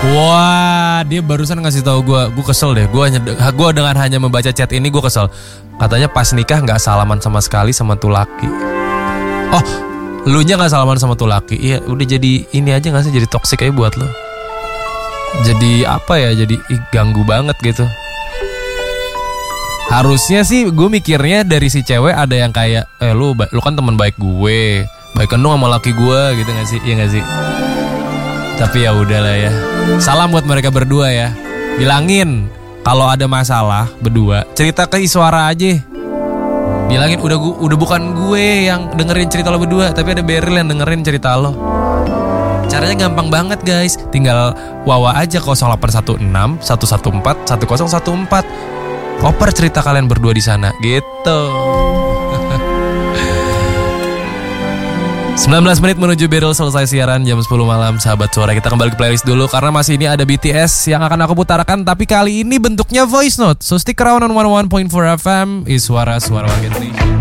Wah, dia barusan ngasih tahu gue kesel deh. Gue dengan hanya membaca chat ini gue kesel. Katanya pas nikah nggak salaman sama sekali sama tuh laki. Oh, lu nya nggak salaman sama tuh laki. Iya, udah jadi ini aja nggak sih, jadi toksik aja buat lo. Jadi apa ya? Jadi ganggu banget gitu. Harusnya sih gue mikirnya dari si cewek ada yang kayak, lu kan teman baik gue, baikan dong sama laki gue gitu nggak sih? Iya nggak sih? Tapi ya udahlah ya. Salam buat mereka berdua ya. Bilangin kalau ada masalah berdua, cerita ke Iswara aja. Bilangin udah bukan gue yang dengerin cerita lo berdua, tapi ada Beryl yang dengerin cerita lo. Caranya gampang banget guys. Tinggal wawa aja 0816 114 1014. Koper cerita kalian berdua di sana gitu. 19 menit menuju Beryl selesai siaran jam 10 malam. Sahabat Suara, kita kembali ke playlist dulu karena masih ini ada BTS yang akan aku putarkan, tapi kali ini bentuknya voice note. So stick around on 101.4 FM, Iswara, Suara Warga Indonesia.